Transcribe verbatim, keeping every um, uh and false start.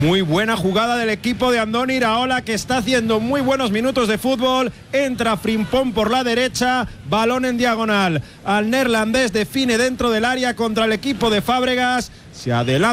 Muy buena jugada del equipo de Andoni Iraola, que está haciendo muy buenos minutos de fútbol. Entra Frimpong por la derecha, balón en diagonal al neerlandés, define dentro del área contra el equipo de Fábregas, se adelanta.